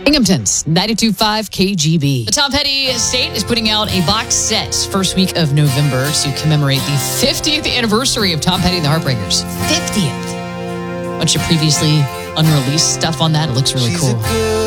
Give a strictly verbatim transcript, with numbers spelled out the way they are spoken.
Binghamton's ninety-two point five K G B. The Tom Petty Estate is putting out a box set first week of November to commemorate the fiftieth anniversary of Tom Petty and the Heartbreakers. fiftieth. Bunch of previously unreleased stuff on that. It looks really cool.